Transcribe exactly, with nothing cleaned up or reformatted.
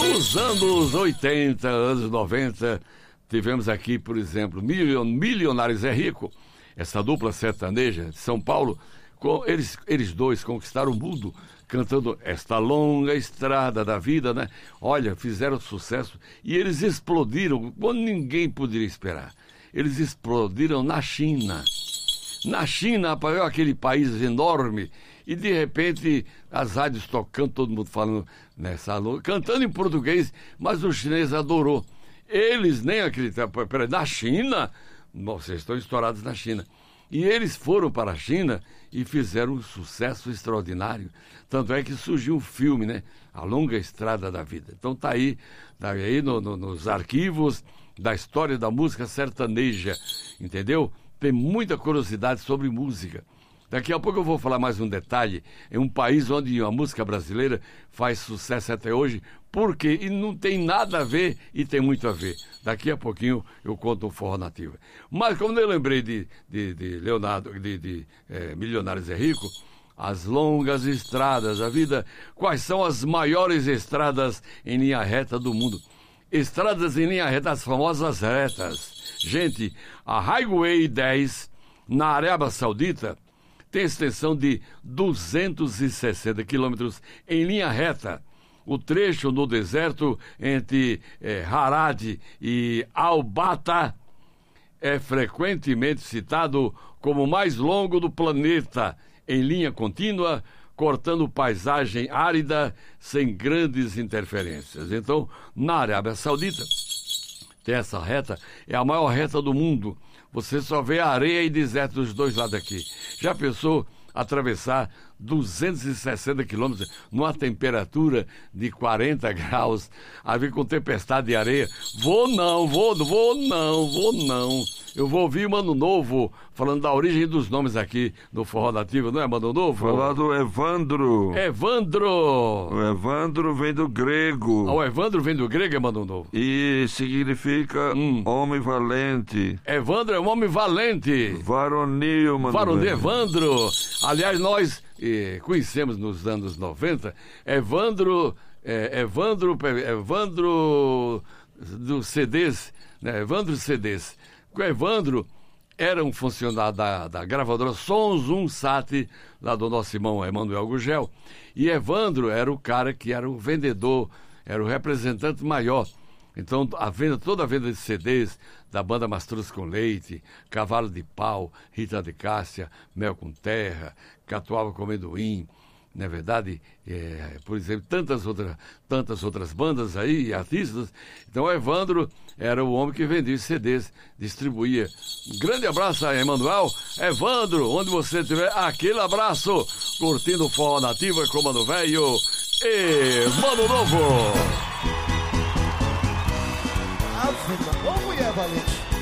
Nos anos oitenta, anos noventa, tivemos aqui, por exemplo, Milion, Milionários é Rico, essa dupla sertaneja de São Paulo, com, eles, eles dois conquistaram o mundo cantando esta longa estrada da vida, né? Olha, fizeram sucesso e eles explodiram quando ninguém poderia esperar. Eles explodiram na China. Na China, apoiou aquele país enorme e de repente as rádios tocando, todo mundo falando nessa cantando em português, mas o chinês adorou. Eles nem acreditaram. Peraí, na China? Vocês estão estourados na China. E eles foram para a China e fizeram um sucesso extraordinário. Tanto é que surgiu um filme, né? A Longa Estrada da Vida. Então tá aí, tá aí no, no, nos arquivos da história da música sertaneja, entendeu? Tem muita curiosidade sobre música. Daqui a pouco eu vou falar mais um detalhe. É um país onde a música brasileira faz sucesso até hoje. Por quê? E não tem nada a ver e tem muito a ver. Daqui a pouquinho eu conto um Forró Nativa. Mas como eu lembrei de, de, de Leonardo, de, de é, Milionários é Rico, as longas estradas da vida. Quais são as maiores estradas em linha reta do mundo? Estradas em linha reta, as famosas retas. Gente, a Highway dez, na Arábia Saudita, tem extensão de duzentos e sessenta quilômetros em linha reta. O trecho no deserto entre é, Harad e Al-Bata é frequentemente citado como o mais longo do planeta, em linha contínua, cortando paisagem árida sem grandes interferências. Então, na Arábia Saudita, tem essa reta, é a maior reta do mundo. Você só vê areia e deserto dos dois lados aqui. Já pensou atravessar duzentos e sessenta quilômetros numa temperatura de quarenta graus, a vir com tempestade de areia? Vou não, vou, vou não, vou não. Eu vou ouvir Mano Novo falando da origem dos nomes aqui no Forró Nativo, não é, Mano Novo? Falar do Evandro. Evandro! O Evandro vem do grego. Ah, o Evandro vem do grego, é, Mano Novo? E significa hum. homem valente. Evandro é um homem valente. Varonil, Mano Varonil, Evandro. Aliás, nós eh, conhecemos nos anos noventa Evandro, eh, Evandro, Evandro dos C Ds, né? Evandro C Ds. O Evandro era um funcionário da, da gravadora Sons um Sat, lá do nosso irmão Emanuel Gugel. E Evandro era o cara que era o vendedor, era o representante maior. Então, a venda, toda a venda de C Ds da banda Mastruz com Leite, Cavalo de Pau, Rita de Cássia, Mel com Terra, Catuaba com Amendoim, não é verdade? É, por exemplo, tantas outras, tantas outras bandas aí, artistas. Então, o Evandro era o homem que vendia os C Ds, distribuía. Um grande abraço a Emanuel. Evandro, onde você estiver, aquele abraço, curtindo o Forró Nativa com Mano Velho e Mano Novo. Ô, mulher valente.